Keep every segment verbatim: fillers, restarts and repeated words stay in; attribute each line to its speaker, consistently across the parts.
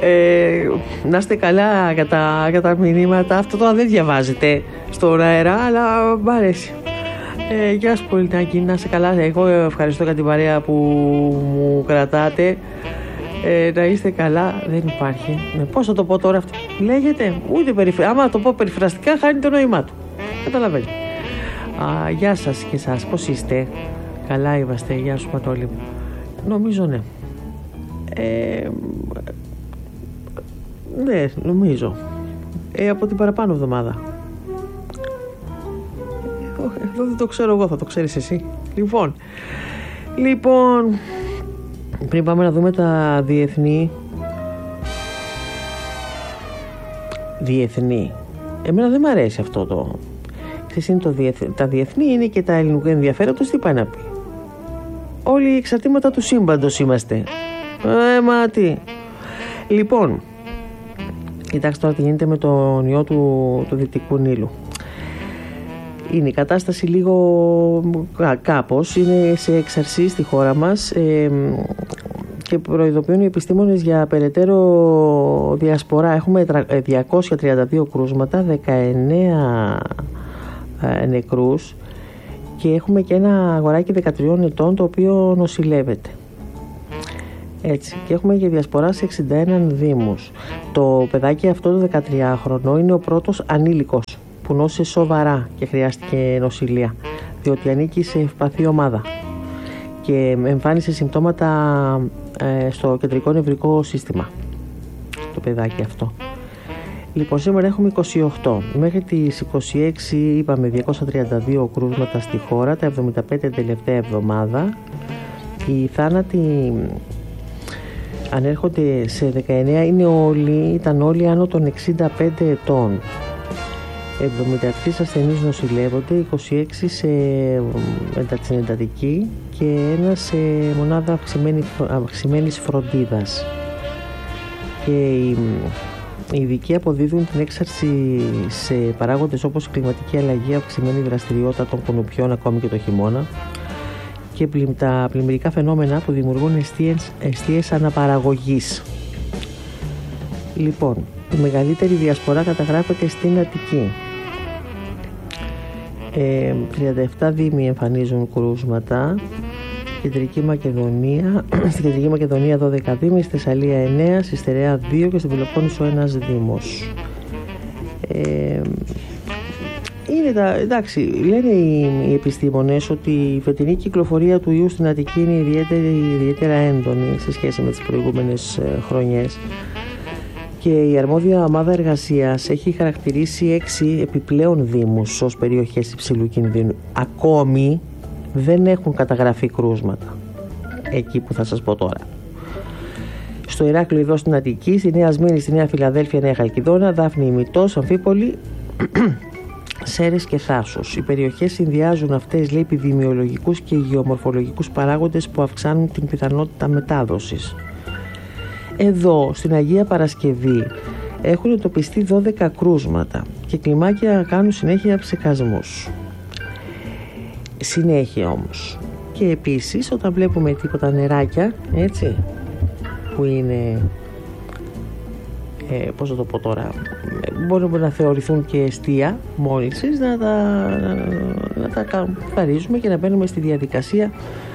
Speaker 1: Ε, να είστε καλά για τα, για τα μηνύματα. Αυτό τώρα δεν διαβάζετε στον αέρα, αλλά μ' αρέσει. Ε, γεια σου Πολυτάκη, να είστε καλά. Εγώ ευχαριστώ για την παρέα που μου κρατάτε. Ε, να είστε καλά, δεν υπάρχει. Ε, πώς θα το πω τώρα αυτό? Λέγεται, ούτε περιφρα... άμα το πω περιφραστικά χάνει το νόημά του. Καταλαβαίνετε. Α, γεια σας και εσάς, πώς είστε? Καλά είμαστε, γεια σου Πατόλη. Νομίζω ναι. Ε, ναι, νομίζω. Ε, από την παραπάνω εβδομάδα. Εδώ, εδώ δεν το ξέρω εγώ, θα το ξέρεις εσύ. Λοιπόν, λοιπόν, πριν πάμε να δούμε τα διεθνή. Διεθνή. Εμένα δεν μ' αρέσει αυτό το. Ξέρεις, είναι το διεθ... τα διεθνή είναι και τα ελληνικού ενδιαφέροντος, τι πάει να πει? Όλοι εξαρτήματα του σύμπαντος είμαστε. Ε, μα τι. Λοιπόν, κοιτάξτε τώρα τι γίνεται με τον ιό του, του Δυτικού Νείλου. Είναι η κατάσταση λίγο κάπως, είναι σε εξαρσή στη χώρα μας ε, και προειδοποιούν οι επιστήμονες για περαιτέρω διασπορά. Έχουμε διακόσια τριάντα δύο κρούσματα, δεκαεννέα ε, νεκρούς και έχουμε και ένα αγοράκι δεκατριών ετών το οποίο νοσηλεύεται. Έτσι, και έχουμε και διασπορά σε εξήντα ένα δήμους. Το παιδάκι αυτό το δεκατριάχρονο είναι ο πρώτος ανήλικος που νόσησε σοβαρά και χρειάστηκε νοσηλεία, διότι ανήκει σε ευπαθή ομάδα και εμφάνισε συμπτώματα ε, στο κεντρικό νευρικό σύστημα το παιδάκι αυτό. Λοιπόν, σήμερα έχουμε είκοσι οκτώ. Μέχρι τις είκοσι έξι είπαμε διακόσια τριάντα δύο κρούσματα στη χώρα, τα εβδομήντα πέντε τελευταία εβδομάδα. Οι θάνατοι ανέρχονται σε δεκαεννέα, είναι όλοι, ήταν όλοι άνω των εξήντα πέντε ετών. εβδομήντα τρεις ασθενείς νοσηλεύονται, είκοσι έξι σε εντατική και ένα σε μονάδα αυξημένη, αυξημένης φροντίδας. Και οι, οι ειδικοί αποδίδουν την έξαρση σε παράγοντες όπως η κλιματική αλλαγή, αυξημένη δραστηριότητα των κουνουπιών ακόμη και το χειμώνα και τα πλημμυρικά φαινόμενα που δημιουργούν αιστείες, αιστείες αναπαραγωγής. Λοιπόν, η μεγαλύτερη διασπορά καταγράφεται στην Αττική. Ε, τριάντα επτά δήμοι εμφανίζουν κρούσματα. Κεντρική Μακεδονία, στην Κεντρική Μακεδονία δώδεκα δήμοι, στη Θεσσαλία εννέα, στη Στερεά δύο και στην Πελοπόννησο ένας δήμος. Ε, είναι τα, εντάξει, λένε οι, οι επιστήμονες ότι η φετινή κυκλοφορία του ιού στην Αττική είναι ιδιαίτερα έντονη σε σχέση με τις προηγούμενες ε, χρονιές. Και η αρμόδια ομάδα εργασίας έχει χαρακτηρίσει έξι επιπλέον δήμους ως περιοχές υψηλού κινδύνου. Ακόμη δεν έχουν καταγραφεί κρούσματα εκεί που θα σας πω τώρα. Στο Ηράκλειο, εδώ στην Αττική, στη Νέα Σμύρνη, στη Νέα Φιλαδέλφια, Νέα Χαλκιδόνα, Δάφνη, Ημιτός, Αμφίπολη, Σέρες και Θάσος. Οι περιοχές συνδυάζουν αυτές, λέει, επιδημιολογικούς και γεωμορφολογικούς παράγοντες που αυξάνουν την πιθανότητα μετάδοσης. Εδώ στην Αγία Παρασκευή έχουν εντοπιστεί δώδεκα κρούσματα και κλιμάκια κάνουν συνέχεια ψεκασμούς. Συνέχεια όμως. Και επίσης όταν βλέπουμε τίποτα νεράκια, έτσι, που είναι, ε, πώς θα το πω τώρα, μπορούν να θεωρηθούν και εστία μόλυνσης, να τα, να, να τα καθαρίζουμε και να μπαίνουμε στη διαδικασία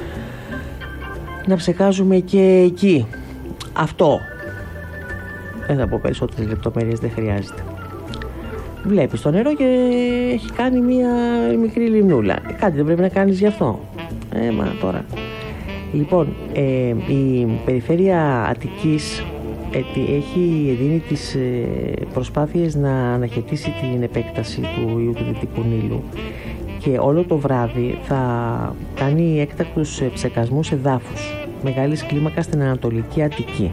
Speaker 1: να ψεκάζουμε και εκεί. Αυτό. Δεν θα πω περισσότερες λεπτομέρειες, δεν χρειάζεται. Βλέπεις το νερό και έχει κάνει μία μικρή λιμνούλα. Κάτι δεν πρέπει να κάνεις γι' αυτό. Ε, μα τώρα. Λοιπόν, ε, η περιφέρεια Αττικής ε, έχει δίνει τις ε, προσπάθειες να αναχαιτήσει την επέκταση του ιού του Δυτικού Νείλου και όλο το βράδυ θα κάνει έκτακτους ψεκασμούς εδάφους μεγάλης κλίμακας στην Ανατολική Αττική.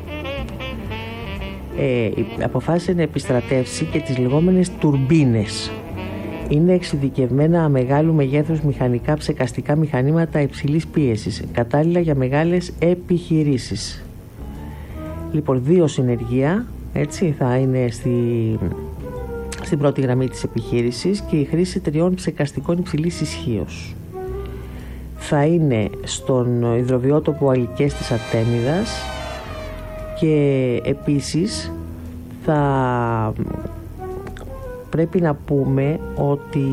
Speaker 1: Ε, αποφάσισε να επιστρατεύσει και τις λεγόμενες τουρμπίνες. Είναι εξειδικευμένα μεγάλου μεγέθους μηχανικά ψεκαστικά μηχανήματα υψηλής πίεσης, κατάλληλα για μεγάλες επιχειρήσεις. Λοιπόν, δύο συνεργεία, έτσι, θα είναι στη, στην πρώτη γραμμή της επιχείρησης και η χρήση τριών ψεκαστικών υψηλής ισχύως. Θα είναι στον υδροβιότοπο Αλικές της Αρτέμιδας Και επίσης θα πρέπει να πούμε ότι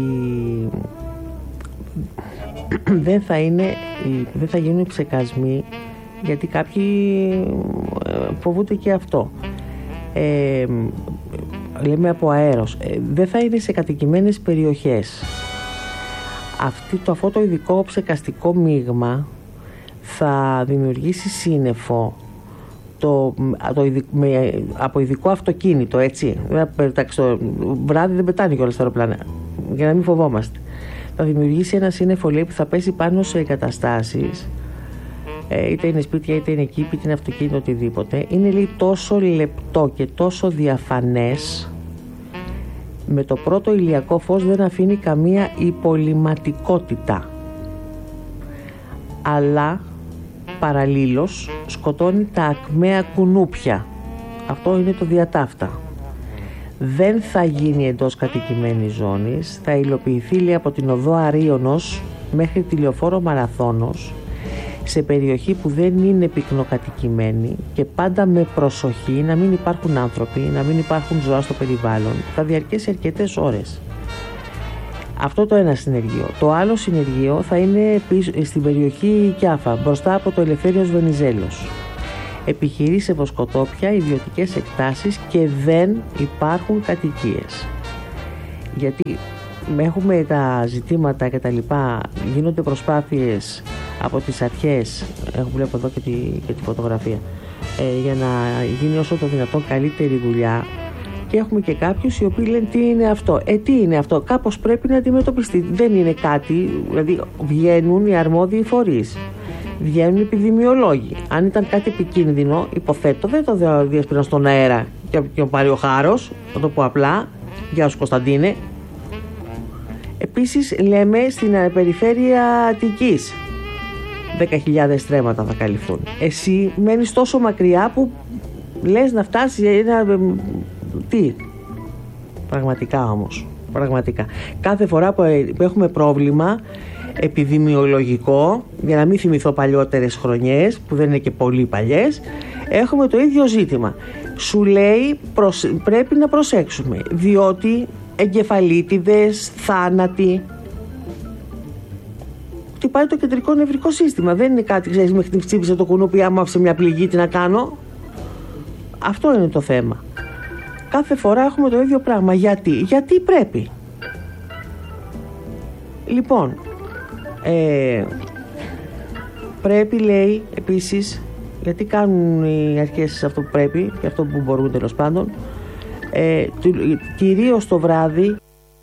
Speaker 1: δεν θα, είναι, δεν θα γίνουν ψεκασμοί, γιατί κάποιοι φοβούνται και αυτό. Ε, λέμε από αέρος. Ε, δεν θα είναι σε κατοικημένες περιοχές. Αυτή, το, αυτό το ειδικό ψεκαστικό μείγμα θα δημιουργήσει σύννεφο το, το ειδικ, με, από ειδικό αυτοκίνητο, έτσι. Το βράδυ δεν πετάνε κιόλας τα αεροπλάνα, για να μην φοβόμαστε. Θα δημιουργήσει ένα σύννεφο, λέει, που θα πέσει πάνω σε εγκαταστάσεις, είτε είναι σπίτια, είτε είναι κήπη, είτε είναι αυτοκίνητο, οτιδήποτε. Είναι, λέει, τόσο λεπτό και τόσο διαφανές, με το πρώτο ηλιακό φως δεν αφήνει καμία υπολειμματικότητα, αλλά παραλλήλως σκοτώνει τα ακμαία κουνούπια. Αυτό είναι το διατάφτα. Δεν θα γίνει εντός κατοικημένης ζώνης, θα υλοποιηθεί, λέει, από την οδό Αρίωνος μέχρι τη λεωφόρο Μαραθώνος, σε περιοχή που δεν είναι πυκνοκατοικημένη, και πάντα με προσοχή να μην υπάρχουν άνθρωποι, να μην υπάρχουν ζώα στο περιβάλλον. Θα διαρκέσει αρκετές ώρες. Αυτό το ένα συνεργείο. Το άλλο συνεργείο θα είναι πίσω, στην περιοχή Κιάφα, μπροστά από το Ελευθέριος Βενιζέλος. Επιχειρεί σε βοσκοτόπια, ιδιωτικές εκτάσεις και δεν υπάρχουν κατοικίες. Γιατί έχουμε τα ζητήματα και τα λοιπά, γίνονται προσπάθειες από τις αρχές, έχω βλέπω εδώ και τη, και τη φωτογραφία, ε, για να γίνει όσο το δυνατόν καλύτερη δουλειά, και έχουμε και κάποιους οι οποίοι λένε τι είναι αυτό. Ε, τι είναι αυτό, κάπως πρέπει να αντιμετωπιστεί. Δεν είναι κάτι, δηλαδή βγαίνουν οι αρμόδιοι φορείς, βγαίνουν οι επιδημιολόγοι. Αν ήταν κάτι επικίνδυνο, υποθέτω, δεν το διασπήραν στον αέρα και τον πάρει ο χάρος, θα το πω απλά. Γεια σου Κωνσταντίνε. Επίσης λέμε στην περιφέρεια Αττικής δέκα χιλιάδες στρέμματα θα καλυφθούν. Εσύ μένεις τόσο μακριά που λες να φτάσει ένα... Τι? Πραγματικά όμως. Πραγματικά. Κάθε φορά που έχουμε πρόβλημα επιδημιολογικό, για να μην θυμηθώ παλιότερες χρονιές που δεν είναι και πολύ παλιές, έχουμε το ίδιο ζήτημα. Σου λέει προσ... πρέπει να προσέξουμε, διότι εγκεφαλίτιδες, θάνατοι, χτυπάει το κεντρικό νευρικό σύστημα. Δεν είναι κάτι, ξέρεις, με χτύπησε το κουνούπι, άμα άφησε μια πληγή, τι να κάνω. Αυτό είναι το θέμα. Κάθε φορά έχουμε το ίδιο πράγμα. Γιατί? Γιατί πρέπει. Λοιπόν, ε, πρέπει, λέει, επίσης, γιατί κάνουν οι αρχές αυτό που πρέπει και αυτό που μπορούν, τέλος πάντων, ε, κυρίως το βράδυ,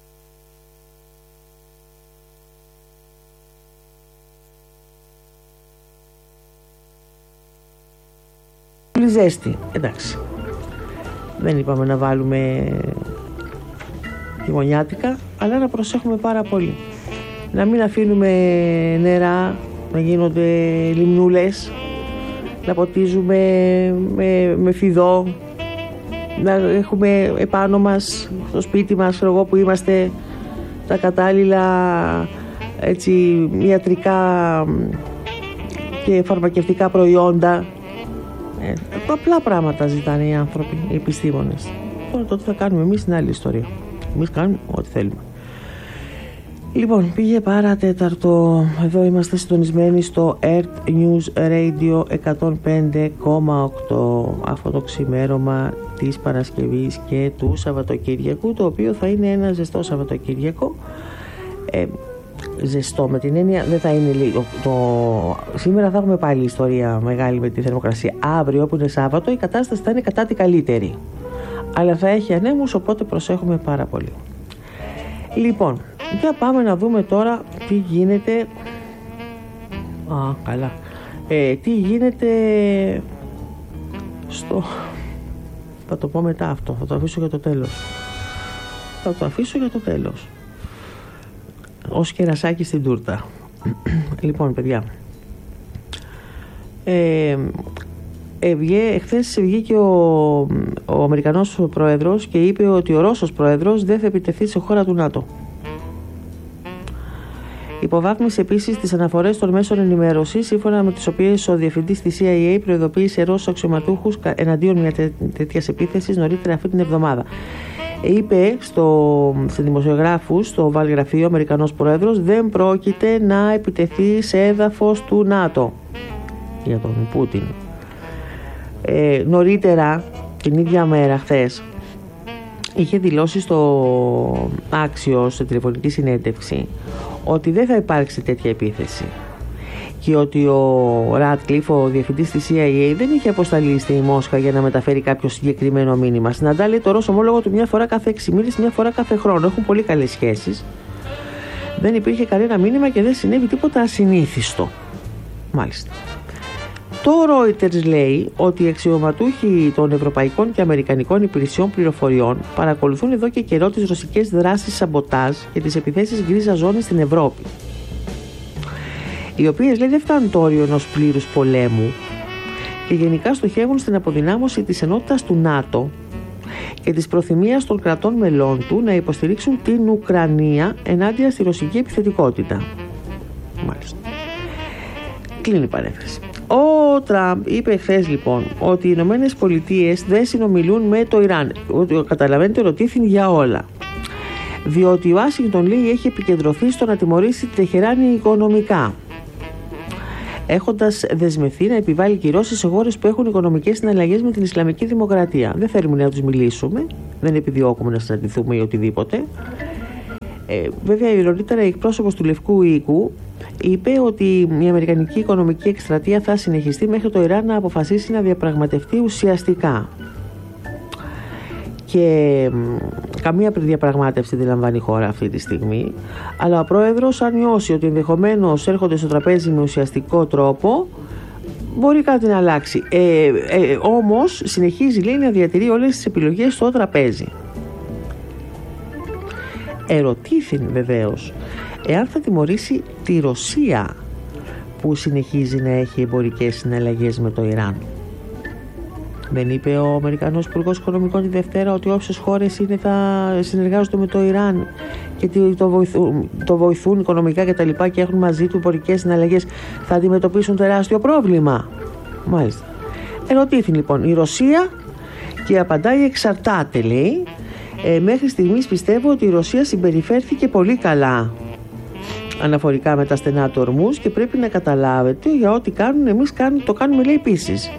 Speaker 1: ζέστη. Εντάξει, δεν είπαμε να βάλουμε χειμωνιάτικα, αλλά να προσέχουμε πάρα πολύ. Να μην αφήνουμε νερά να γίνονται λιμνούλες, να ποτίζουμε με, με φιδό, να έχουμε επάνω μας, στο σπίτι μας, εγώ που είμαστε, τα κατάλληλα, έτσι, ιατρικά και φαρμακευτικά προϊόντα. Ε, απλά πράγματα ζητάνε οι άνθρωποι, οι επιστήμονες. Τώρα το τι θα κάνουμε εμείς είναι άλλη ιστορία. Εμείς κάνουμε ό,τι θέλουμε. Λοιπόν, πήγε παρατέταρτο. Εδώ είμαστε συντονισμένοι στο Earth News Radio εκατόν πέντε κόμμα οκτώ, αυτό το ξημέρωμα της Παρασκευής και του Σαββατοκύριακου, το οποίο θα είναι ένα ζεστό Σαββατοκύριακο. ε, Ζεστό με την έννοια, δεν θα είναι λίγο το... Σήμερα θα έχουμε πάλι ιστορία μεγάλη με τη θερμοκρασία. Αύριο που είναι Σάββατο η κατάσταση θα είναι κατά τη καλύτερη, αλλά θα έχει ανέμους, οπότε προσέχουμε πάρα πολύ. Λοιπόν, για πάμε να δούμε τώρα τι γίνεται. Α, καλά. Ε, τι γίνεται στο... Θα το πω μετά αυτό, θα το αφήσω για το τέλος. Θα το αφήσω για το τέλος. Ως κερασάκι στην τούρτα. Λοιπόν, παιδιά, ε, εχθές βγήκε ο, ο Αμερικανός πρόεδρος και είπε ότι ο Ρώσος πρόεδρος δεν θα επιτεθεί σε χώρα του ΝΑΤΟ. Υποβάθμισε επίσης τις αναφορές των μέσων ενημέρωσης, σύμφωνα με τις οποίες ο διευθυντής της σι άι έι προειδοποίησε Ρώσους αξιωματούχους εναντίον μια τέτοιας επίθεσης νωρίτερα αυτή την εβδομάδα. Είπε στο, σε δημοσιογράφους στο Oval γραφείο ο Αμερικανός Πρόεδρος δεν πρόκειται να επιτεθεί σε έδαφος του ΝΑΤΟ για τον Πούτιν. Ε, νωρίτερα την ίδια μέρα χθες είχε δηλώσει στο Axios σε τηλεφωνική συνέντευξη ότι δεν θα υπάρξει τέτοια επίθεση και ότι ο Ράτκλιφ, ο διευθυντής της σι άι έι, δεν είχε αποσταλεί στη Μόσχα για να μεταφέρει κάποιο συγκεκριμένο μήνυμα. Συναντά, λέει, το Ρώσο ομόλογο του μια φορά κάθε έξι μήνες, μια φορά κάθε χρόνο. Έχουν πολύ καλές σχέσεις. Δεν υπήρχε κανένα μήνυμα και δεν συνέβη τίποτα ασυνήθιστο. Μάλιστα. Το Reuters λέει ότι οι αξιωματούχοι των ευρωπαϊκών και αμερικανικών υπηρεσιών πληροφοριών παρακολουθούν εδώ και καιρό τις ρωσικές δράσεις σαμποτάζ και τις επιθέσεις γκρίζα ζώνη στην Ευρώπη, οι οποίες, λέει, δεν φτάνουν το όριο ενός πλήρους πολέμου και γενικά στοχεύουν στην αποδυνάμωση της ενότητας του ΝΑΤΟ και της προθυμίας των κρατών μελών του να υποστηρίξουν την Ουκρανία ενάντια στη ρωσική επιθετικότητα. Μάλιστα. Κλείνει η παρένθεση. Ο Τραμπ είπε χθες, λοιπόν, ότι οι Ηνωμένες Πολιτείες δεν συνομιλούν με το Ιράν. Καταλαβαίνετε, ρωτήθηκαν για όλα. Διότι η Ουάσιγκτον, λέει, έχει επικεντρωθεί στο να τιμωρήσει τη Τεχεράνη οικονομικά, έχοντας δεσμευθεί να επιβάλλει κυρώσεις σε χώρες που έχουν οικονομικές συναλλαγές με την Ισλαμική Δημοκρατία. Δεν θέλουμε να τους μιλήσουμε, δεν επιδιώκουμε να συναντηθούμε ή οτιδήποτε. Ε, βέβαια, νωρίτερα η εκπρόσωπος του Λευκού Οίκου είπε ότι η Αμερικανική οικονομική εκστρατεία θα συνεχιστεί μέχρι το Ιράν να αποφασίσει να διαπραγματευτεί ουσιαστικά. Και καμία διαπραγμάτευση δεν λαμβάνει η χώρα αυτή τη στιγμή, αλλά ο πρόεδρος, αν νιώσει ότι ενδεχομένως έρχονται στο τραπέζι με ουσιαστικό τρόπο, μπορεί κάτι να αλλάξει. Ε, ε, όμως συνεχίζει, λέει, να διατηρεί όλες τις επιλογές στο τραπέζι. Ερωτήθη βεβαίως εάν θα τιμωρήσει τη Ρωσία που συνεχίζει να έχει εμπορικές συναλλαγές με το Ιράν. Δεν είπε ο Αμερικανός Υπουργός Οικονομικών τη Δευτέρα ότι όσες χώρες είναι θα συνεργάζονται με το Ιράν και το βοηθούν, το βοηθούν οικονομικά και τα λοιπά και έχουν μαζί του εμπορικές συναλλαγές, θα αντιμετωπίσουν τεράστιο πρόβλημα. Μάλιστα. Ερωτήθη, λοιπόν, η Ρωσία και απαντάει εξαρτάται, λέει. Ε, μέχρι στιγμής πιστεύω ότι η Ρωσία συμπεριφέρθηκε πολύ καλά αναφορικά με τα στενά του Ορμούζ και πρέπει να καταλάβετε για ό,τι κάνουν εμείς κάνουν, το κάνουμε, λέει, επίσης.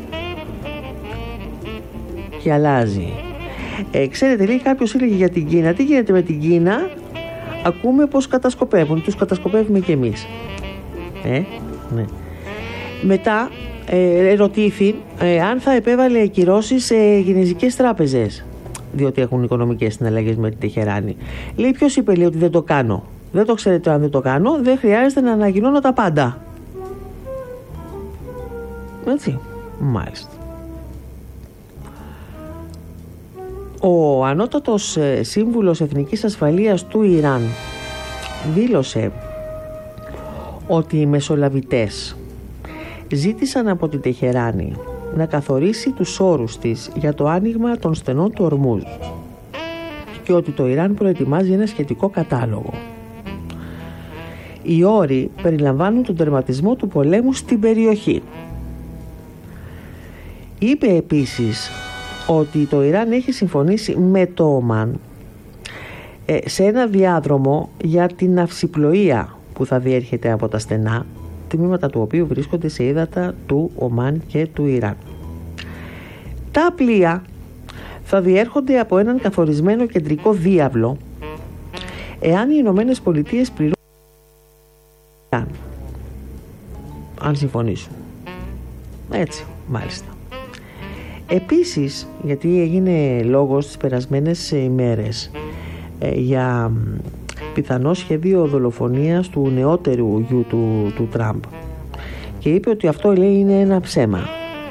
Speaker 1: Και αλλάζει. Ε, ξέρετε, λέει, κάποιος έλεγε για την Κίνα. Τι γίνεται με την Κίνα? Ακούμε πως κατασκοπεύουν. Τους κατασκοπεύουμε κι εμείς. Ε, ναι. Μετά ε, ρωτήθη ε, αν θα επέβαλε κυρώσεις σε κινεζικές τράπεζες, διότι έχουν οικονομικές συναλλαγές με την Τεχεράνη. Λέει, ποιος είπε, λέει, ότι δεν το κάνω? Δεν το ξέρετε, αν δεν το κάνω, δεν χρειάζεται να ανακοινώνω τα πάντα. Έτσι. Μάλιστα. Ο ανώτατος ε, σύμβουλος Εθνικής Ασφαλείας του Ιράν δήλωσε ότι οι μεσολαβητές ζήτησαν από την Τεχεράνη να καθορίσει τους όρους της για το άνοιγμα των στενών του Ορμούζ και ότι το Ιράν προετοιμάζει ένα σχετικό κατάλογο. Οι όροι περιλαμβάνουν τον τερματισμό του πολέμου στην περιοχή. Είπε επίσης ότι το Ιράν έχει συμφωνήσει με το Ομάν ε, σε ένα διάδρομο για την ναυσιπλοεία που θα διέρχεται από τα στενά, τμήματα του οποίου βρίσκονται σε ύδατα του Ομάν και του Ιράν. Τα πλοία θα διέρχονται από έναν καθορισμένο κεντρικό διάβλο εάν οι Ηνωμένες Πολιτείες πληρώνουν, αν συμφωνήσουν. Έτσι, μάλιστα. Επίσης, γιατί έγινε λόγος τις περασμένες ημέρες ε, για πιθανό σχέδιο δολοφονίας του νεότερου γιου του, του Τραμπ, και είπε ότι αυτό, λέει, είναι ένα ψέμα.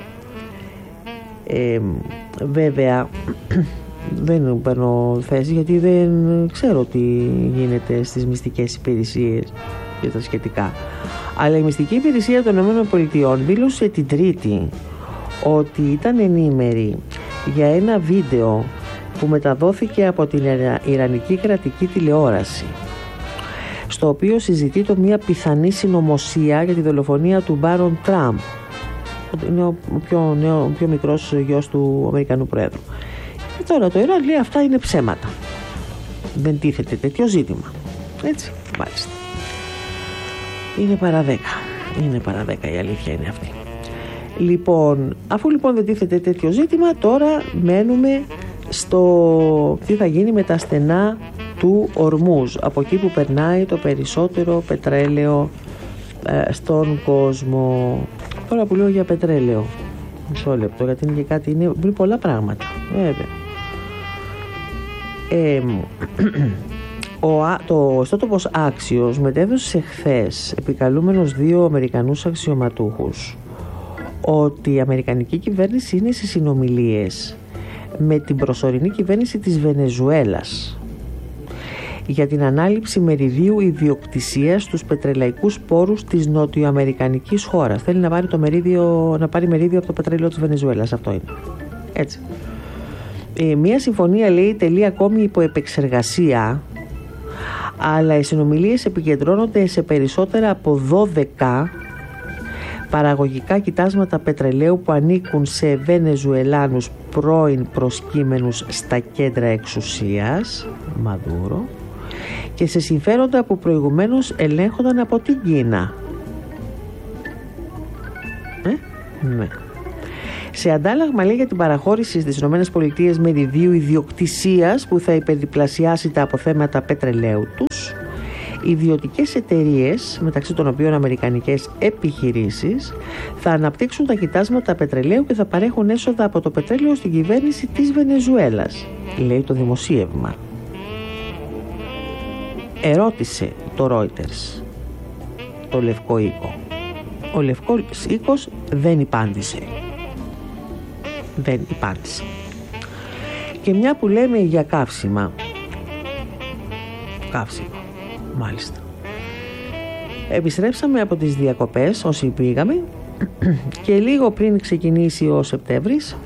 Speaker 1: Ε, βέβαια δεν παίρνω θέση γιατί δεν ξέρω τι γίνεται στις μυστικές υπηρεσίες και τα σχετικά, αλλά η μυστική υπηρεσία των ΗΠΑ δήλωσε την Τρίτη ότι ήταν ενήμερη για ένα βίντεο που μεταδόθηκε από την Ιρανική κρατική τηλεόραση, στο οποίο συζητείται μια πιθανή συνωμοσία για τη δολοφονία του Μπάρον Τραμπ. Είναι ο πιο, νέο, ο πιο μικρός γιος του Αμερικανού Προέδρου. Και τώρα το Ιράν λέει αυτά είναι ψέματα. Δεν τίθεται τέτοιο ζήτημα. Έτσι, μάλιστα. Είναι παρά δέκα. Είναι παρά δέκα, η αλήθεια είναι αυτή. Λοιπόν, αφού λοιπόν δεν τίθεται τέτοιο ζήτημα, τώρα μένουμε στο τι θα γίνει με τα στενά του Ορμούζ, από εκεί που περνάει το περισσότερο πετρέλαιο ε, στον κόσμο. Τώρα που λέω για πετρέλαιο, μισό λεπτό, γιατί είναι και κάτι, είναι, είναι πολλά πράγματα, βέβαια. Ε, ο, το ιστότοπος Άξιος μετέδωσε χθες, επικαλούμενος δύο Αμερικανούς αξιωματούχους, ότι η Αμερικανική κυβέρνηση είναι σε συνομιλίες με την προσωρινή κυβέρνηση της Βενεζουέλας για την ανάληψη μεριδίου ιδιοκτησίας στους πετρελαϊκούς πόρους της νοτιοαμερικανικής χώρας. Θέλει να πάρει, το μερίδιο, να πάρει μερίδιο από το πετρέλαιο της Βενεζουέλας. Αυτό είναι. Έτσι. Ε, μία συμφωνία, λέει, τελεί ακόμη υπό επεξεργασία, αλλά οι συνομιλίες επικεντρώνονται σε περισσότερα από δώδεκα παραγωγικά κοιτάσματα πετρελαίου που ανήκουν σε Βενεζουελάνους πρώην προσκύμενους στα κέντρα εξουσίας, Μαδούρο, και σε συμφέροντα που προηγουμένως ελέγχονταν από την Κίνα. Ε, ναι. Σε αντάλλαγμα, λέει, για την παραχώρηση στις ΗΠΑ μεριδίου ιδιοκτησίας που θα υπερδιπλασιάσει τα αποθέματα πετρελαίου τους, ιδιωτικές εταιρείες, μεταξύ των οποίων αμερικανικές επιχειρήσεις, θα αναπτύξουν τα κοιτάσματα πετρελαίου και θα παρέχουν έσοδα από το πετρέλαιο στην κυβέρνηση της Βενεζουέλας, λέει το δημοσίευμα. Ερώτησε το Reuters το Λευκό Οίκο. Ο Λευκός Οίκος δεν υπάντησε. Δεν υπάντησε. Και μια που λέμε για καύσιμα, καύσιμα μάλιστα, επιστρέψαμε από τις διακοπές όσοι πήγαμε και λίγο πριν ξεκινήσει ο Σεπτέμβρης,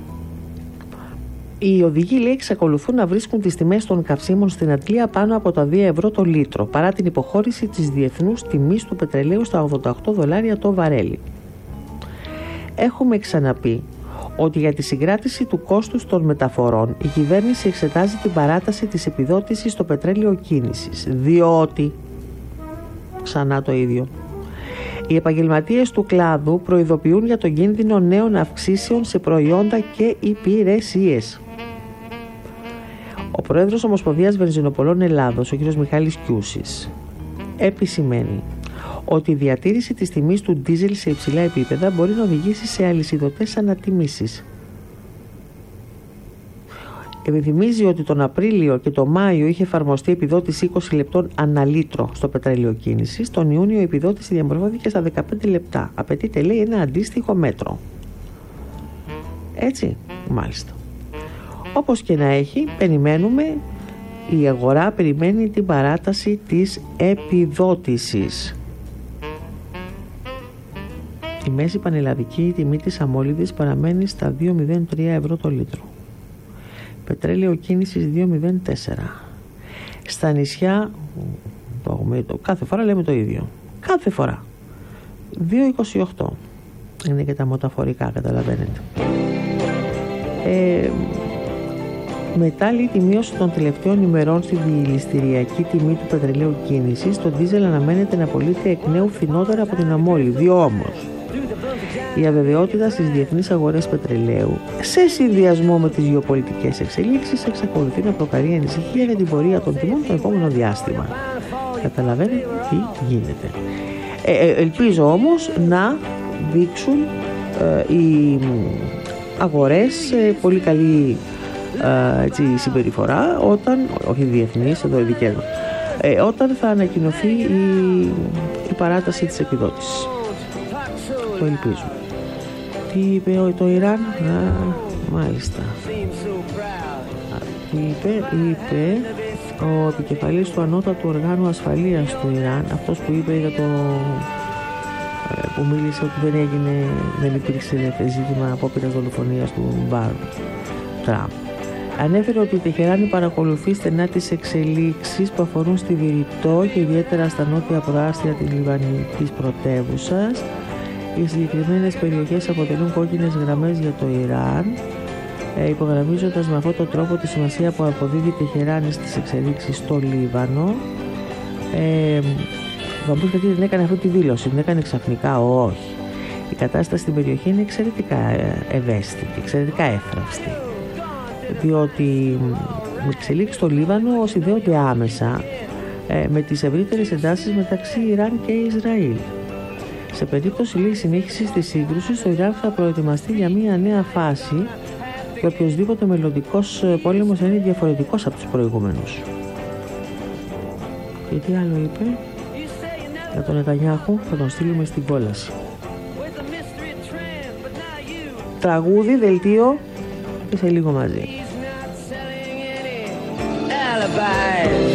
Speaker 1: οι οδηγοί, λέει, εξακολουθούν να βρίσκουν τις τιμές των καυσίμων στην Αντλία πάνω από τα δύο ευρώ το λίτρο, παρά την υποχώρηση της διεθνούς τιμής του πετρελαίου στα ογδόντα οκτώ δολάρια το βαρέλι. Έχουμε ξαναπεί ότι για τη συγκράτηση του κόστους των μεταφορών η κυβέρνηση εξετάζει την παράταση της επιδότησης στο πετρέλαιο κίνησης, διότι, ξανά το ίδιο, οι επαγγελματίες του κλάδου προειδοποιούν για τον κίνδυνο νέων αυξήσεων σε προϊόντα και υπηρεσίες. Ο πρόεδρος Ομοσπονδίας Βενζινοπολών Ελλάδος, ο κ. Μιχάλης Κιούσης, επισημαίνει ότι η διατήρηση της τιμής του ντίζελ σε υψηλά επίπεδα μπορεί να οδηγήσει σε αλυσιδωτές ανατιμήσεις. Επιθυμίζει ότι τον Απρίλιο και τον Μάιο είχε εφαρμοστεί επιδότηση είκοσι λεπτών αναλύτρο στο πετρέλαιο κίνησης. Τον Ιούνιο η επιδότηση διαμορφώθηκε στα δεκαπέντε λεπτά. Απαιτείται, λέει, ένα αντίστοιχο μέτρο. Έτσι, μάλιστα. Όπως και να έχει, περιμένουμε, η αγορά περιμένει την παράταση της επιδότησης. Η μέση πανελλαδική τιμή της αμόλυδης παραμένει στα δύο κόμμα μηδέν τρία ευρώ το λίτρο. Πετρέλαιο κίνησης δύο κόμμα μηδέν τέσσερα. Στα νησιά, το, το, κάθε φορά λέμε το ίδιο. Κάθε φορά. δύο κόμμα είκοσι οκτώ. Είναι και τα μεταφορικά, καταλαβαίνετε. Ε, μετά, λέει, τη μείωση των τελευταίων ημερών στη διηληστηριακή τιμή του πετρελαίου κίνησης, το ντίζελ αναμένεται να πωλείται εκ νέου φθηνότερα από την αμόλυδη. Όμως, η αβεβαιότητα στις διεθνείς αγορές πετρελαίου, σε συνδυασμό με τις γεωπολιτικές εξελίξεις, εξακολουθεί να προκαλεί ανησυχία για την πορεία των τιμών το επόμενο διάστημα. Καταλαβαίνετε τι γίνεται. Ε, ε, ελπίζω όμως να δείξουν ε, οι αγορές ε, πολύ καλή ε, έτσι, συμπεριφορά όταν, όχι διεθνείς, εδώ οι δικές μας, ε, όταν θα ανακοινωθεί η, η παράταση της επιδότησης. Το ελπίζω. Τι είπε το Ιράν? Α, μάλιστα. Τι είπε? Είπε ο επικεφαλής του ανώτατου οργάνου ασφαλείας του Ιράν, αυτός που είπε για το που μίλησε ότι δεν έγινε, δεν υπήρξε ζήτημα απόπειρας δολοφονίας του Μπάρον Τραμπ. ανέφερε ότι η Τεχεράνη παρακολουθεί στενά τις εξελίξεις που αφορούν στη Βηρητό και ιδιαίτερα στα νότια προάστια της Λιβανικής πρωτεύουσας. Οι συγκεκριμένες περιοχές αποτελούν κόκκινες γραμμές για το Ιράν, ε, υπογραμμίζοντας με αυτόν τον τρόπο τη σημασία που αποδίδει η Τεχεράνη στις εξελίξεις στο Λίβανο. Ε, θα μου γιατί δεν έκανε αυτή τη δήλωση, την έκανε ξαφνικά, όχι. Η κατάσταση στην περιοχή είναι εξαιρετικά ευαίσθητη, εξαιρετικά εύθραυστη, διότι οι εξελίξεις στο Λίβανο συνδέονται άμεσα ε, με τις ευρύτερες εντάσεις μεταξύ Ιράν και Ισραήλ. Σε περίπτωση λίγης συνέχισης της σύγκρουσης, το Ιράν θα προετοιμαστεί για μια νέα φάση και οποιοσδήποτε μελλοντικός πόλεμος θα είναι διαφορετικός από τους προηγούμενους. Και τι άλλο είπε? Για τον Νετανιάχου θα τον στείλουμε στην κόλαση. Τραγούδι, δελτίο και σε λίγο μαζί. Alibi.